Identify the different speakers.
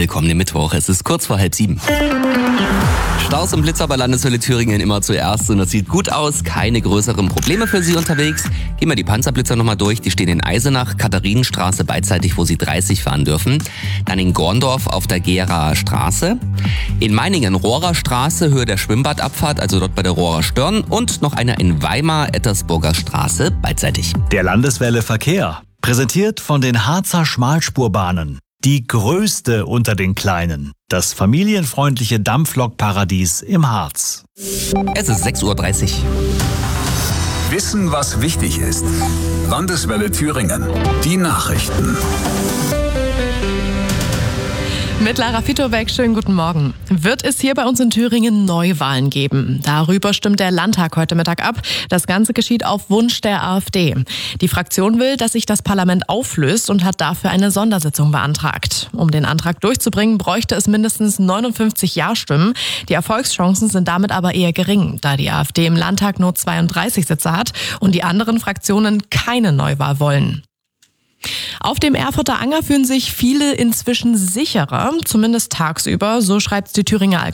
Speaker 1: willkommen im Mittwoch. Es ist kurz vor 6:30. Staus und Blitzer bei Landeswelle Thüringen immer zuerst und das sieht gut aus. Keine größeren Probleme für Sie unterwegs. Gehen wir die Panzerblitzer nochmal durch. Die stehen in Eisenach, Katharinenstraße beidseitig, wo Sie 30 fahren dürfen. Dann in Gorndorf auf der Geraer Straße. In Meiningen Rohrer Straße, Höhe der Schwimmbadabfahrt, also dort bei der Rohrer Störn. Und noch einer in Weimar, Ettersburger Straße, beidseitig.
Speaker 2: Der Landeswelle Verkehr. Präsentiert von den Harzer Schmalspurbahnen. Die größte unter den kleinen. Das familienfreundliche Dampflokparadies im Harz.
Speaker 1: Es ist 6:30 Uhr.
Speaker 3: Wissen, was wichtig ist. Landeswelle Thüringen. Die Nachrichten.
Speaker 4: Mit Lara Fitobeck, schönen guten Morgen. Wird es hier bei uns in Thüringen Neuwahlen geben? Darüber stimmt der Landtag heute Mittag ab. Das Ganze geschieht auf Wunsch der AfD. Die Fraktion will, dass sich das Parlament auflöst und hat dafür eine Sondersitzung beantragt. Um den Antrag durchzubringen, bräuchte es mindestens 59 Ja-Stimmen. Die Erfolgschancen sind damit aber eher gering, da die AfD im Landtag nur 32 Sitze hat und die anderen Fraktionen keine Neuwahl wollen. Auf dem Erfurter Anger fühlen sich viele inzwischen sicherer, zumindest tagsüber, so schreibt die Thüringer